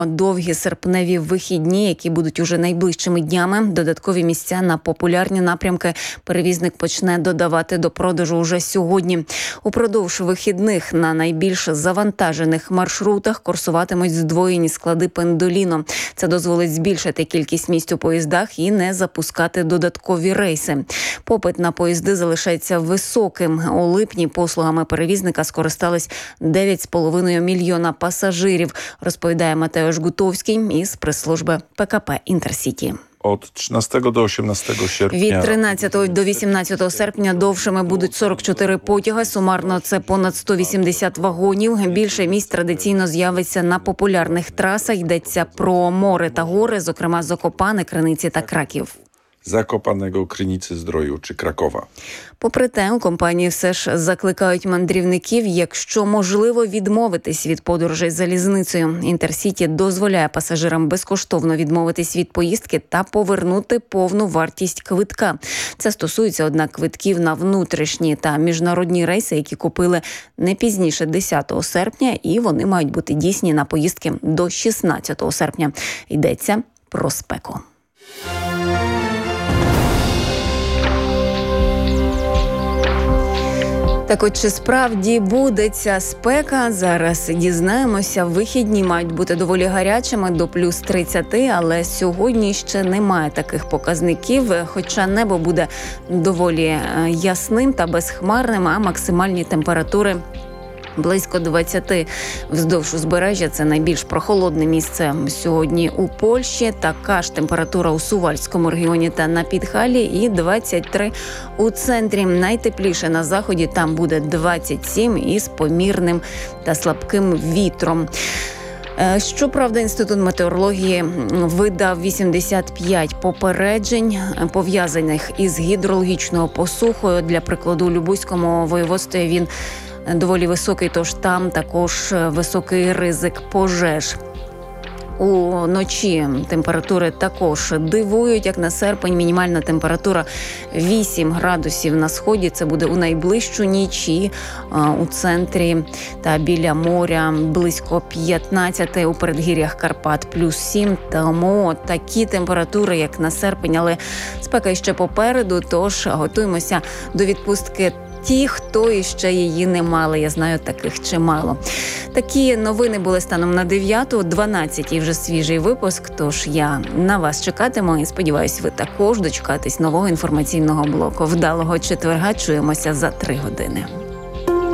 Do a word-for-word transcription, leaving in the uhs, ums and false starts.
Довгі серпневі вихідні, які будуть уже найближчими днями. Додаткові місця на популярні напрямки перевізник почне додавати до продажу уже сьогодні. Упродовж вихідних на найбільш завантажених маршрутах курсуватимуть здвоєні склади Пендоліно. Це дозволить збільшити кількість місць у поїздах і не запускати додаткові рейси. Попит на поїзди залишається високим. У липні послугами перевізника скористались дев'ять з половиною мільйона пасажирів, розповідає Матеуш Гутовський із прес-служби ПКП «Інтерсіті». Od trzynastego do osiemnastego sierpnia. Від тринадцятого до вісімнадцятого серпня довшими будуть сорок чотири потяги. Сумарно це понад сто вісімдесят вагонів. Більше місць традиційно з'явиться на популярних трасах. Йдеться про море та гори, зокрема Закопане, Криниці та Краків. Закопаnego, Krynicy Zdroju чи Кракова. Попри те, у компанії все ж закликають мандрівників, якщо можливо, відмовитись від подорожей залізницею. «Інтерсіті» дозволяє пасажирам безкоштовно відмовитись від поїздки та повернути повну вартість квитка. Це стосується, однак, квитків на внутрішні та міжнародні рейси, які купили не пізніше десятого серпня, і вони мають бути дійсні на поїздки до шістнадцятого серпня. Йдеться про спеку. Так от, чи справді буде ця спека? Зараз дізнаємося. Вихідні мають бути доволі гарячими, до плюс тридцяти, але сьогодні ще немає таких показників, хоча небо буде доволі ясним та безхмарним, а максимальні температури близько двадцяти вздовж узбережжя. Це найбільш прохолодне місце сьогодні у Польщі. Така ж температура у Сувальському регіоні та на Підхалі, і двадцять три у центрі. Найтепліше на заході, там буде двадцять сім із помірним та слабким вітром. Щоправда, Інститут метеорології видав вісімдесят п'ять попереджень, пов'язаних із гідрологічною посухою. Для прикладу, у Любузькому воєводстві він доволі високий, тож там також високий ризик пожеж. Уночі температури також дивують, як на серпень. Мінімальна температура вісім градусів на сході. Це буде у найближчу ніч, і у центрі та біля моря близько п'ятнадцяти, у передгір'ях Карпат плюс сім. Тому такі температури, як на серпень, але спека ще попереду, тож готуємося до відпустки. Ті, хто іще її не мали, я знаю таких чимало. Такі новини були станом на дев'яту, дванадцятій вже свіжий випуск, тож я на вас чекатиму і сподіваюся, ви також дочекаєтесь нового інформаційного блоку. Вдалого четверга, чуємося за три години.